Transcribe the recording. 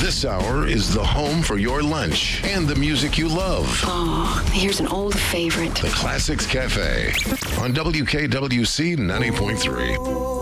This hour is the home for your lunch and the music you love. Oh, here's an old favorite. The Classics Cafe on WKWC 90.3.